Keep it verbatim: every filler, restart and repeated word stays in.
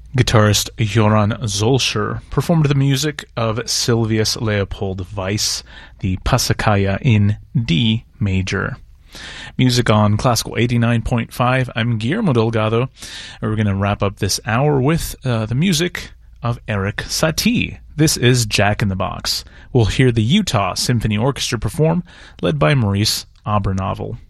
Guitarist Joran Zolcher performed the music of Sylvius Leopold Weiss, the Passacaglia in D major. Music on Classical eighty-nine point five. I'm Guillermo Delgado. We're going to wrap up this hour with uh, the music of Erik Satie. This is Jack in the Box. We'll hear the Utah Symphony Orchestra perform, led by Maurice Abernovel.